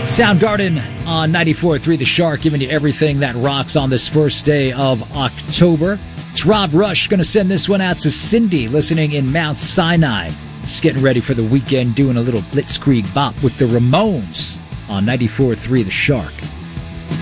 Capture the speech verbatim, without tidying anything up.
Soundgarden on ninety-four point three The Shark, giving you everything that rocks on this first day of October. It's Rob Rush going to send this one out to Cindy, listening in Mount Sinai. Just getting ready for the weekend, doing a little blitzkrieg bop with the Ramones on ninety-four point three The Shark.